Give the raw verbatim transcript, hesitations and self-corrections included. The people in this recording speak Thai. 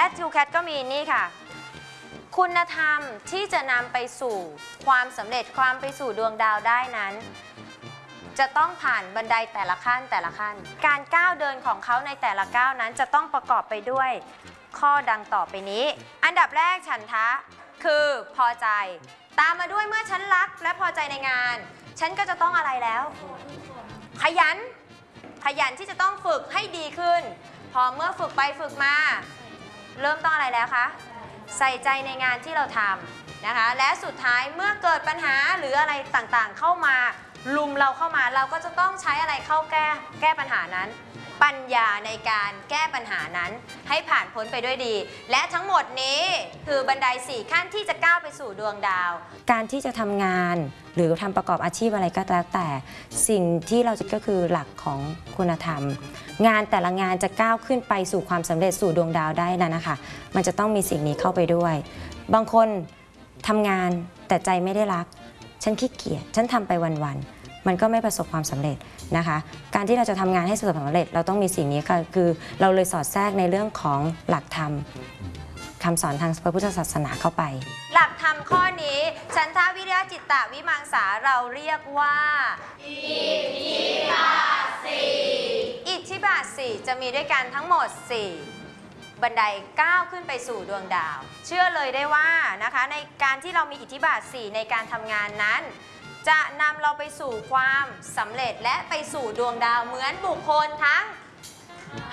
ทู แคท ก็มีนี่ค่ะคุณธรรมที่จะนำไปสู่ความสำเร็จความไปสู่ดวงดาวได้นั้นจะต้องผ่านบันไดแต่ละขั้นแต่ละขั้นการก้าวเดินของเขาในแต่ละก้าวนั้นจะต้องประกอบไปด้วยข้อดังต่อไปนี้อันดับแรกฉันทะคือพอใจตามมาด้วยเมื่อฉันรักและพอใจในงานฉันก็จะต้องอะไรแล้วขยันขยันที่จะต้องฝึกให้ดีขึ้นพอเมื่อฝึกไปฝึกมาเริ่มต้องอะไรแล้วคะใส่ใจในงานที่เราทำนะคะและสุดท้ายเมื่อเกิดปัญหาหรืออะไรต่างๆเข้ามาลุมเราเข้ามาเราก็จะต้องใช้อะไรเข้าแก้แก้ปัญหานั้นปัญญาในการแก้ปัญหานั้นให้ผ่านพ้นไปด้วยดีและทั้งหมดนี้คือบันไดสี่ขั้นที่จะก้าวไปสู่ดวงดาวการที่จะทำงานหรือทำประกอบอาชีพอะไรก็แล้วแต่สิ่งที่เราจะก็คือหลักของคุณธรรมงานแต่ละงานจะก้าวขึ้นไปสู่ความสำเร็จสู่ดวงดาวได้นั้นนะคะมันจะต้องมีสิ่งนี้เข้าไปด้วยบางคนทำงานแต่ใจไม่ได้รักฉันขี้เกียจฉันทำไปวันๆมันก็ไม่ประสบความสำเร็จนะคะการที่เราจะทำงานให้ประสบความสำเร็จเราต้องมีสิ่งนี้ค่ะคือเราเลยสอดแทรกในเรื่องของหลักธรรมคำสอนทางพระพุทธศาสนาเข้าไปหลักธรรมข้อนี้ฉันทาวิริยะจิตตะวิมังสาเราเรียกว่าอิทธิบาทสี่อิทธิบาทสี่จะมีด้วยกันทั้งหมดสี่บันไดก้าวขึ้นไปสู่ดวงดาวเชื่อเลยได้ว่านะคะในการที่เรามีอิทธิบาทสี่ในการทำงานนั้นจะนำเราไปสู่ความสำเร็จและไปสู่ดวงดาวเหมือนบุคคลทั้ง